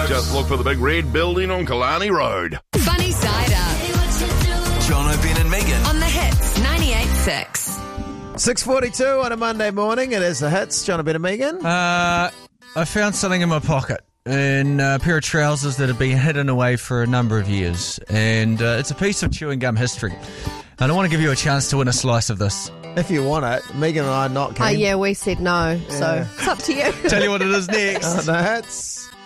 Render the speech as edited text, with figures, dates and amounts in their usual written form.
Just look for the big red building on Killarney Road. Funny Side Up John O'Brien and Megan. on the Hits 98.6. 6:42 on a Monday morning. It is the Hits. John and Megan. I found something in my pocket. In a pair of trousers that have been hidden away for a number of years. And it's a piece of chewing gum history. And I want to give you a chance to win a slice of this. If you want it, Megan and I are not keen. Oh, yeah, we said no, so it's up to you. Tell you what it is next. The Hits.